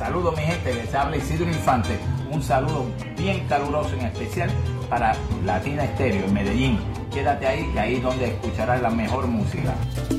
Saludos mi gente, les habla Isidro Infante. Un saludo bien caluroso en especial para Latina Estéreo en Medellín. Quédate ahí, que ahí es donde escucharás la mejor música.